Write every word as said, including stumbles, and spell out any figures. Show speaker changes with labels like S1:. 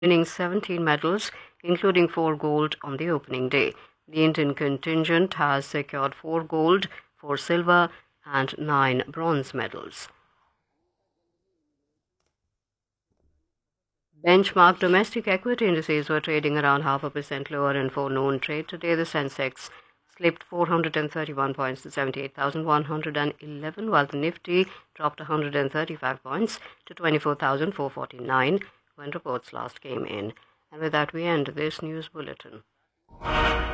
S1: winning seventeen medals, including four gold on the opening day. The Indian contingent has secured four gold, four silver, and nine bronze medals. Benchmark domestic equity indices were trading around half a percent lower in forenoon trade. Today, the Sensex slipped four hundred thirty-one points to seventy-eight thousand one hundred eleven, while the Nifty dropped one hundred thirty-five points to twenty-four thousand four hundred forty-nine when reports last came in. And with that, we end this news bulletin.